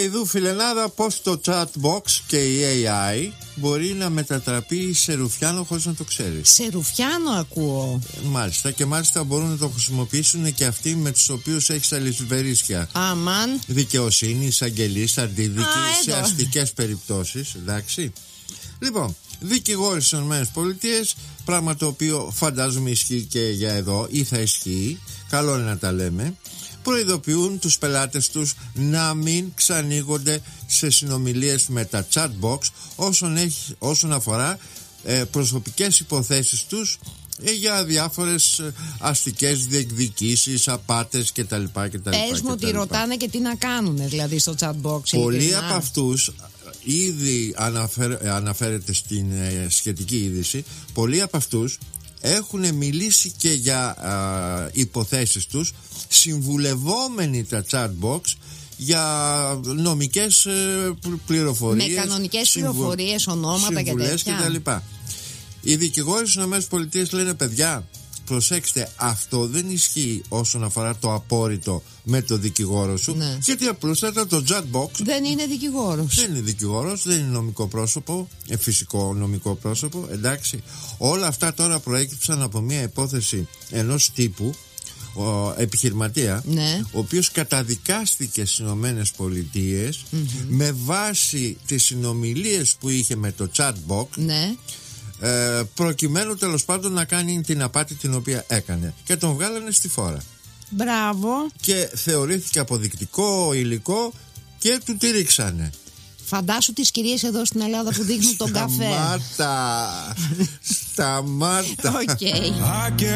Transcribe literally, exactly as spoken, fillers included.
ειδού φιλενάδα πως το chatbox και η έι άι μπορεί να μετατραπεί σε ρουφιάνο χωρίς να το ξέρεις. Σε ρουφιάνο ακούω. ε, Μάλιστα, και μάλιστα μπορούν να το χρησιμοποιήσουν και αυτοί με τους οποίους έχεις αλυσβερίσια. Αμάν. Δικαιοσύνη, εισαγγελείς, αντίδικοι, Α, σε εδώ. αστικές περιπτώσεις. Εντάξει. Λοιπόν, δικηγόροι στις ΗΠΑ, πράγμα το οποίο φαντάζομαι ισχύει και για εδώ ή θα ισχύει, καλό είναι να τα λέμε, προειδοποιούν τους πελάτες τους να μην ξανοίγονται σε συνομιλίες με τα chatbox όσον, έχει, όσον αφορά ε, προσωπικές υποθέσεις τους ε, για διάφορες ε, αστικές διεκδικήσεις, απάτες κτλ. Πες μου ότι ρωτάνε και τι να κάνουν δηλαδή στο chatbox. Πολλοί από αυτούς, ήδη αναφέρ, αναφέρεται στην ε, σχετική είδηση, πολλοί από αυτούς έχουν μιλήσει και για α, υποθέσεις τους, συμβουλευόμενοι τα chatbox για νομικές ε, πληροφορίες, με κανονικές συμβου... πληροφορίες, ονόματα και τέτοια κτλ. Οι δικηγόροι στις ΗΠΑ λένε, παιδιά, προσέξτε, αυτό δεν ισχύει όσον αφορά το απόρριτο με το δικηγόρο σου, ναι. Γιατί απλούστατα το chatbox δεν είναι δικηγόρος. Δεν είναι δικηγόρος, δεν είναι νομικό πρόσωπο, ε, φυσικό νομικό πρόσωπο, εντάξει. Όλα αυτά τώρα προέκυψαν από μια υπόθεση ενός τύπου, ο, επιχειρηματία, ναι. Ο οποίος καταδικάστηκε στις Ηνωμένες Πολιτείες mm-hmm. με βάση τις συνομιλίες που είχε με το chatbox, ναι. Ε, προκειμένου τέλος πάντων να κάνει την απάτη την οποία έκανε, και τον βγάλανε στη φόρα. Μπράβο. Και θεωρήθηκε αποδεικτικό υλικό και του τη ρίξανε. Φαντάσου τις κυρίες εδώ στην Ελλάδα που δείχνουν τον καφέ. Σταμάτα. Σταμάτα. Οκ.